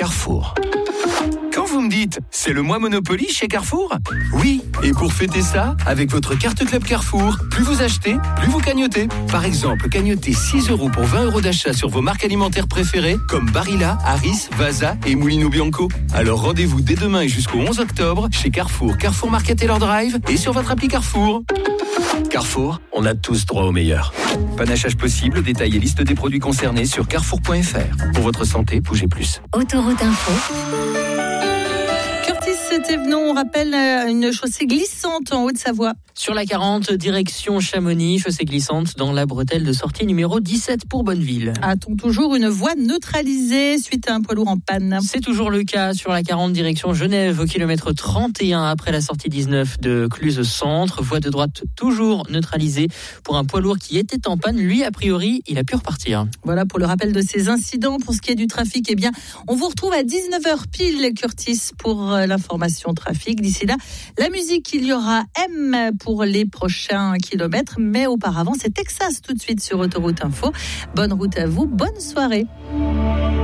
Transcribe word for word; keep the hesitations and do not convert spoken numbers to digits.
Carrefour. Quand vous me dites « c'est le mois Monopoly chez Carrefour », oui, et pour fêter ça, avec votre carte Club Carrefour, plus vous achetez, plus vous cagnotez. Par exemple, cagnotez six euros pour vingt euros d'achat sur vos marques alimentaires préférées, comme Barilla, Harris, Vasa et Mulino Bianco. Alors rendez-vous dès demain et jusqu'au onze octobre chez Carrefour, Carrefour Market et leur Drive et sur votre appli Carrefour. Carrefour, on a tous droit au meilleur. Panachage possible, détail et liste des produits concernés sur carrefour point f r. Pour votre santé, bougez plus. Autoroute Info. Thévenon, on rappelle une chaussée glissante en Haute-Savoie. Sur la quarante, direction Chamonix, chaussée glissante dans la bretelle de sortie numéro dix-sept pour Bonneville. A-t-on toujours une voie neutralisée suite à un poids lourd en panne ? C'est toujours le cas sur la quarante, direction Genève, au kilomètre trente et un après la sortie dix-neuf de Cluse Centre. Voie de droite toujours neutralisée pour un poids lourd qui était en panne. Lui, a priori, il a pu repartir. Voilà pour le rappel de ces incidents. Pour ce qui est du trafic, eh bien, on vous retrouve à dix-neuf heures pile, Curtis, pour l'information trafic. D'ici là, la musique, il y aura M pour les prochains kilomètres, mais auparavant, c'est Texas tout de suite sur Autoroute Info. Bonne route à vous, bonne soirée.